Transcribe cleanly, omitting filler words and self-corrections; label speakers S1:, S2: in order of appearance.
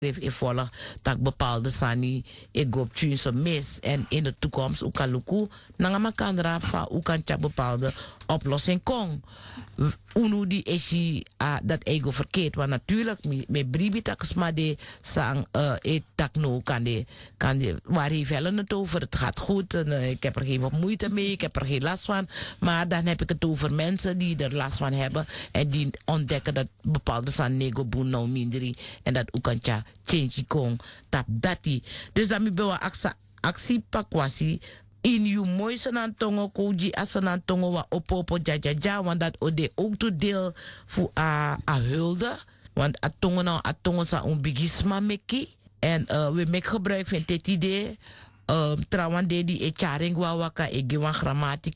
S1: in volg dat bepaalde sani ik go op mis en in de toekomst ook kan luku nanga kan rafa ook kan bepaalde oplossing kon. Unu die is dat ego verkeerd, want natuurlijk met bribi taksma de sang tak no kan de waar hij vellen het over, het gaat goed en ik heb er geen moeite mee, ik heb er geen last van, maar dan heb ik het over mensen die er last van hebben en die ontdekken dat bepaalde san nego boen nou minderi en dat ook kan change kon tap dati. Dus dan mi bewa actie pakwasi in you mooi sanan tongo koji asanan tongo wa opopo ja want dat ode ook to deel voor a hulde want a tongo sa un bigisma meki en we mek gebruik van dit idee trouwens die e charing wa waka e gewan grammatica